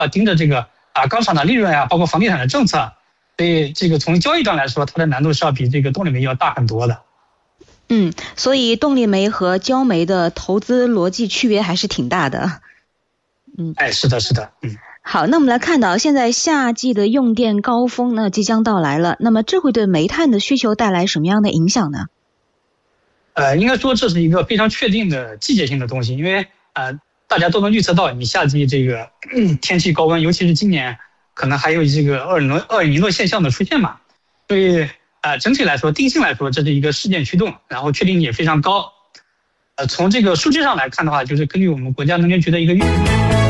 盯着这个钢厂的利润包括房地产的政策，所以这个从交易端来说，它的难度是要比这个动力煤要大很多的。 所以动力煤和焦煤的投资逻辑区别还是挺大的。 是的，是的。 好，那我们来看到现在夏季的用电高峰呢即将到来了，那么这会对煤炭的需求带来什么样的影响呢？ 应该说这是一个非常确定的季节性的东西，因为大家都能预测到你夏季这个天气高温，尤其是今年可能还有这个厄尔尼诺现象的出现嘛，所以整体来说定性来说这是一个事件驱动，然后确定也非常高。从这个数据上来看的话，就是根据我们国家能源局的一个预测。